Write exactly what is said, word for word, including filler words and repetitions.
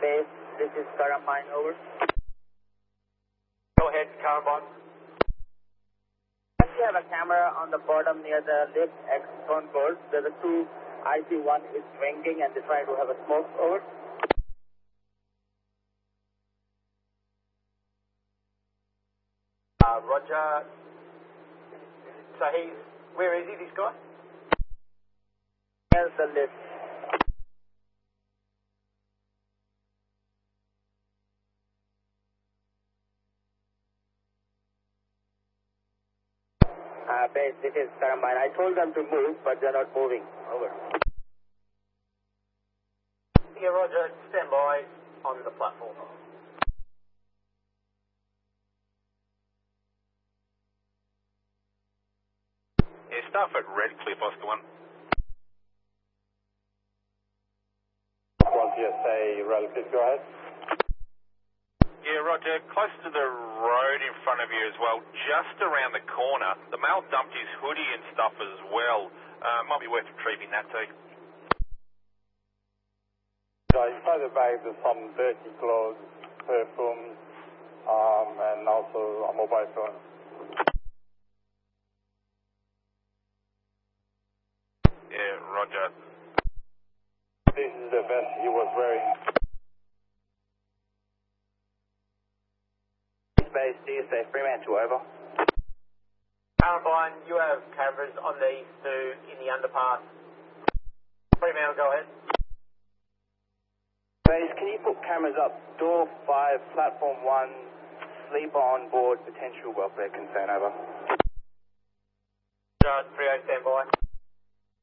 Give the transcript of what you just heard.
base, this is Carambine, over. Go ahead, Carambine. We have a camera on the bottom near the lift X concourse. There's a two I C one is swinging and they try to have a smoke, over. Uh, Roger. So he's, where is he, this guy? Here's the lift. Uh, base, this is Carambine. I told them to move, but they're not moving. Over. Yeah, Roger. Stand by on the platform. Yeah, staff at Redcliffe, Oscar one. one P S A, Redcliffe, go ahead. Yeah, Roger. Close to the road in front of you as well, just around the corner. The male dumped his hoodie and stuff as well. Uh, might be worth retrieving that too. So inside the bag there's some dirty clothes, perfumes, um, and also a mobile phone. Yeah, Roger. This is the vest he was wearing. Base, do you say Freeman two, over? Carambine, you have cameras on these two in the underpass. Fremantle, go ahead. Base, can you put cameras up? Door five, platform one, sleeper on board, potential welfare concern, over. John, three oh, stand by.